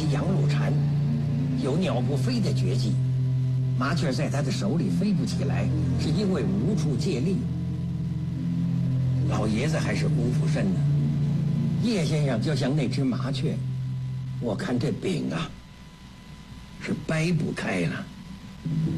其羊肉蝉，有鸟不飞的绝技。麻雀在他的手里飞不起来，是因为无处借力。老爷子还是功夫深呢。叶先生就像那只麻雀，我看这饼啊，是掰不开了。